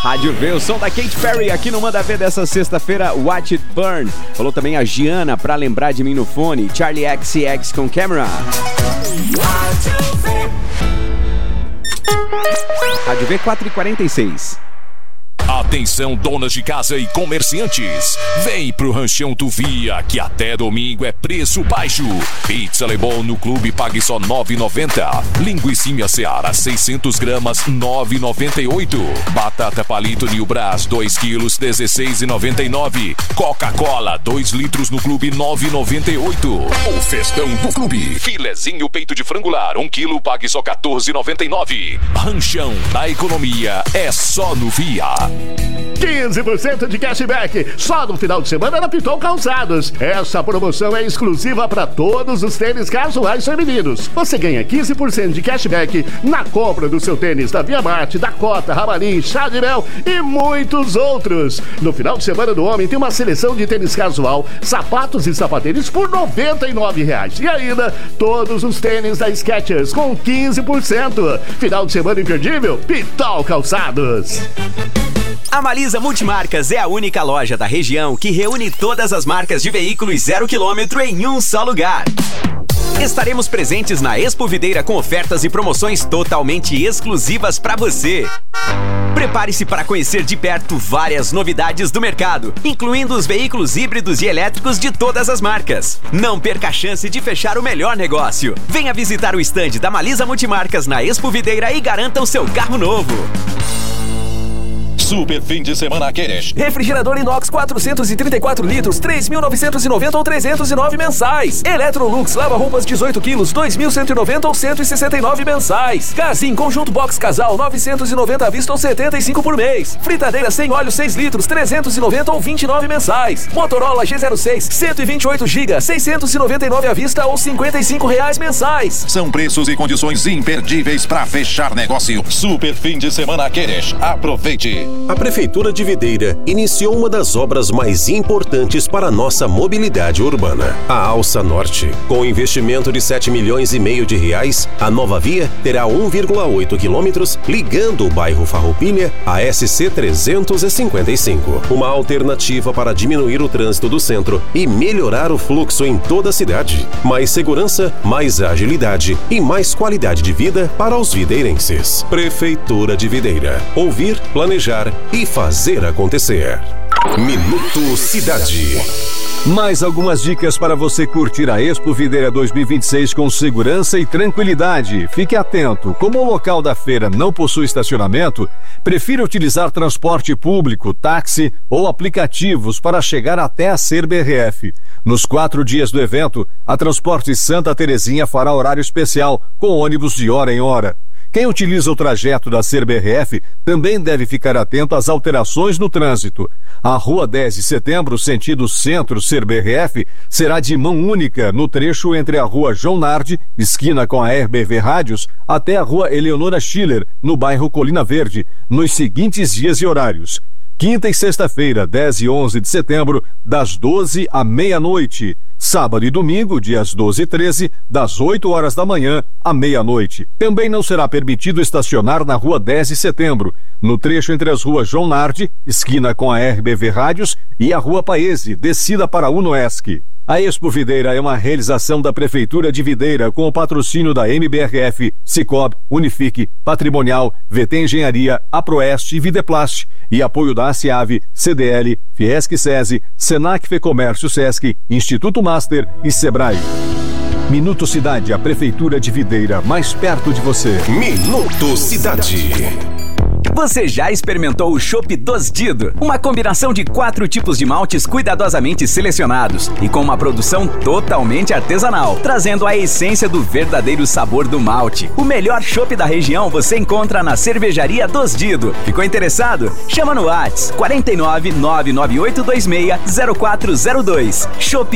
Rádio V, o som da Katy Perry aqui no Manda Ver dessa sexta-feira, Watch It Burn. Falou também a Giana, Pra Lembrar de Mim no Fone, Charlie XCX com Camera. Rádio V 4h46. Atenção, donas de casa e comerciantes. Vem pro Ranchão Tuvia, que até domingo é preço baixo. Pizza Lebon no clube pague só R$ 9,90. Linguicinha Seara 600 gramas R$ 9,98. Batata palito New Brás 2 quilos R$ 16,99. Coca-Cola 2 litros no clube R$ 9,98. O festão do clube. Filezinho peito de frangular 1 quilo pague só R$ 14,99. Ranchão da economia é só no Via. 15% de cashback só no final de semana na Pitol Calçados. Essa promoção é exclusiva para todos os tênis casuais femininos. Você ganha 15% de cashback na compra do seu tênis da Via Marte, Dakota, Ramarim, Chá de Mel e muitos outros. No final de semana do homem tem uma seleção de tênis casual, sapatos e sapatênis por R$ 99,00. E ainda todos os tênis da Skechers com 15%. Final de semana imperdível, Pitol Calçados. A Malisa Multimarcas é a única loja da região que reúne todas as marcas de veículos 0 km em um só lugar. Estaremos presentes na Expo Videira com ofertas e promoções totalmente exclusivas para você. Prepare-se para conhecer de perto várias novidades do mercado, incluindo os veículos híbridos e elétricos de todas as marcas. Não perca a chance de fechar o melhor negócio. Venha visitar o estande da Malisa Multimarcas na Expo Videira e garanta o seu carro novo. Super fim de semana Queres. Refrigerador inox 434 litros, 3.990 ou 309 mensais. Electrolux lava-roupas 18 quilos, 2.190 ou 169 mensais. Casim conjunto box casal 990 à vista ou 75 por mês. Fritadeira sem óleo 6 litros, 390 ou 29 mensais. Motorola G06 128 GB, 699 à vista ou R$55 mensais. São preços e condições imperdíveis para fechar negócio. Super fim de semana Queres. Aproveite. A Prefeitura de Videira iniciou uma das obras mais importantes para a nossa mobilidade urbana, a Alça Norte. Com investimento de R$7,5 milhões, a nova via terá 1,8 quilômetros ligando o bairro Farroupilha à SC 355. Uma alternativa para diminuir o trânsito do centro e melhorar o fluxo em toda a cidade. Mais segurança, mais agilidade e mais qualidade de vida para os videirenses. Prefeitura de Videira. Ouvir, planejar e fazer acontecer. Minuto Cidade. Mais algumas dicas para você curtir a Expo Videira 2026 com segurança e tranquilidade. Fique atento, como o local da feira não possui estacionamento, prefira utilizar transporte público, táxi ou aplicativos para chegar até a CERBRF. Nos 4 dias do evento, a Transporte Santa Terezinha fará horário especial, com ônibus de hora em hora. Quem utiliza o trajeto da CERBRF também deve ficar atento às alterações no trânsito. A Rua 10 de Setembro, sentido centro-CERBRF, será de mão única no trecho entre a Rua João Nardi, esquina com a RBV Rádios, até a Rua Eleonora Schiller, no bairro Colina Verde, nos seguintes dias e horários. Quinta e sexta-feira, 10 e 11 de setembro, das 12 à meia-noite. Sábado e domingo, dias 12 e 13, das 8 horas da manhã à meia-noite. Também não será permitido estacionar na Rua 10 de Setembro, no trecho entre as ruas João Nardi, esquina com a RBV Rádios, e a Rua Paese, descida para a Unoesc. A Expo Videira é uma realização da Prefeitura de Videira com o patrocínio da MBRF, Cicobi, Unifique, Patrimonial, VT Engenharia, Aproeste e Videplast e apoio da ACIAV, CDL, Fiesc SESI, Senac Fecomércio Sesc, Instituto Master e Sebrae. Minuto Cidade, a Prefeitura de Videira, mais perto de você. Minuto Cidade. Você já experimentou o Chopp Dos Dido? Uma combinação de 4 tipos de maltes cuidadosamente selecionados e com uma produção totalmente artesanal, trazendo a essência do verdadeiro sabor do malte. O melhor chopp da região você encontra na Cervejaria Dos Dido. Ficou interessado? Chama no WhatsApp 49 99826 0402. Chopp